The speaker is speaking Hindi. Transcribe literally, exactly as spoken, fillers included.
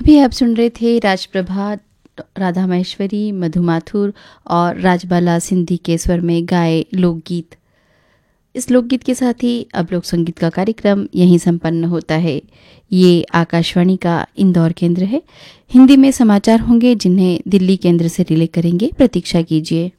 अभी आप सुन रहे थे राजप्रभा, राधा महेश्वरी, मधु माथुर और राजबाला सिंधी के स्वर में गाए लोकगीत। इस लोकगीत के साथ ही अब लोक संगीत का कार्यक्रम यहीं संपन्न होता है। ये आकाशवाणी का इंदौर केंद्र है। हिंदी में समाचार होंगे जिन्हें दिल्ली केंद्र से रिले करेंगे, प्रतीक्षा कीजिए।